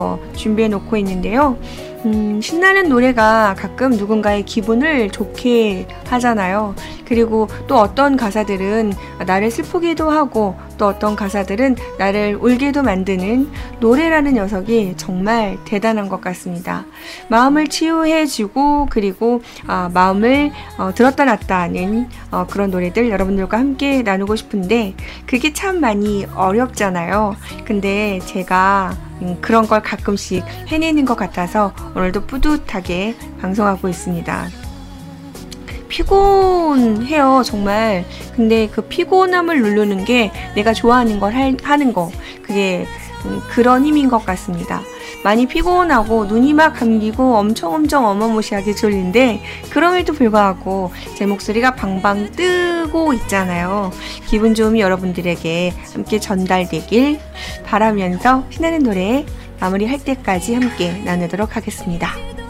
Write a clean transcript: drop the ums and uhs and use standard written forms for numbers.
준비해 놓고 있는데요. 신나는 노래가 가끔 누군가의 기분을 좋게 하잖아요. 그리고 또 어떤 가사들은 나를 슬프기도 하고 또 어떤 가사들은 나를 울게도 만드는 노래라는 녀석이 정말 대단한 것 같습니다. 마음을 치유해주고 그리고 마음을 들었다 놨다 하는 그런 노래들 여러분들과 함께 나누고 싶은데 그게 참 많이 어렵잖아요. 근데 제가 그런 걸 가끔씩 해내는 것 같아서 오늘도 뿌듯하게 방송하고 있습니다. 피곤해요, 정말. 근데 그 피곤함을 누르는 게 내가 좋아하는 걸 하는 거. 그게 그런 힘인 것 같습니다. 많이 피곤하고 눈이 막 감기고 엄청 어마무시하게 졸린데 그럼에도 불구하고 제 목소리가 방방 뜨고 있잖아요. 기분 좋음이 여러분들에게 함께 전달되길 바라면서 신나는 노래 마무리할 때까지 함께 나누도록 하겠습니다.